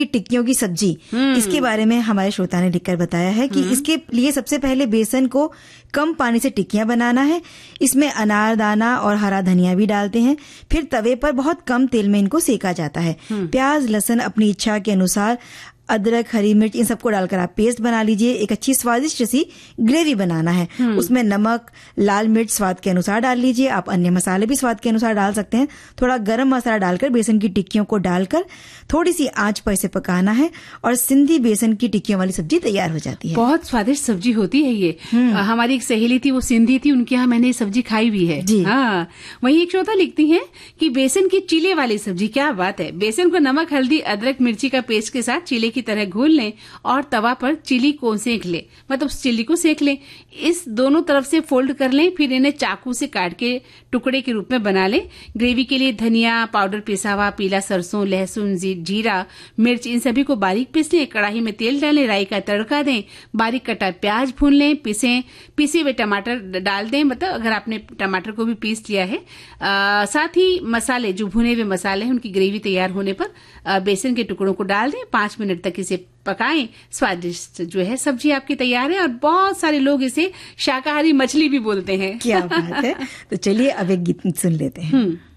टिक्कियों की सब्जी, इसके बारे में हमारे श्रोता ने लिखकर बताया है कि इसके लिए सबसे पहले बेसन को कम पानी से टिक्कियां बनाना है। इसमें अनारदाना और हरा धनिया भी डालते हैं। फिर तवे पर बहुत कम तेल में इनको सेका जाता है। प्याज, लहसुन अपनी इच्छा के अनुसार, अदरक, हरी मिर्च, इन सबको डालकर आप पेस्ट बना लीजिए। एक अच्छी स्वादिष्ट सी ग्रेवी बनाना है। उसमें नमक, लाल मिर्च स्वाद के अनुसार डाल लीजिए। आप अन्य मसाले भी स्वाद के अनुसार डाल सकते हैं। थोड़ा गरम मसाला डालकर बेसन की टिक्कियों को डालकर थोड़ी सी आंच पर इसे पकाना है और सिंधी बेसन की टिक्कियों वाली सब्जी तैयार हो जाती है। बहुत स्वादिष्ट सब्जी होती है ये। हमारी एक सहेली थी, वो सिंधी थी, उनके यहाँ मैंने ये सब्जी खाई भी है जी। हाँ, वही एक श्रोता लिखती हैं कि बेसन की चीले वाली सब्जी, क्या बात है। बेसन को नमक, हल्दी, अदरक, मिर्ची का पेस्ट के साथ चीले की तरह घोल लें और तवा पर चिली को सेक लें, मतलब चिली को सेक लें। इस दोनों तरफ से फोल्ड कर लें, फिर इन्हें चाकू से काट के टुकड़े के रूप में बना लें। ग्रेवी के लिए धनिया पाउडर पिसा हुआ, पीला सरसों, लहसुन, जीरा, मिर्च, इन सभी को बारीक पीस लें। कढ़ाई में तेल डालें, राई का तड़का दें, बारीक कटा प्याज भून लें, पिसे हुए टमाटर डाल दें, मतलब अगर आपने टमाटर को भी पीस लिया है। साथ ही मसाले, जो भुने हुए मसाले हैं, उनकी ग्रेवी तैयार होने पर बेसन के टुकड़ों को डाल दें। 5 मिनट तक इसे पकाएं। स्वादिष्ट जो है सब्जी आपकी तैयार है। और बहुत सारे लोग इसे शाकाहारी मछली भी बोलते हैं। क्या बात है। तो चलिए अब एक गीत सुन लेते हैं।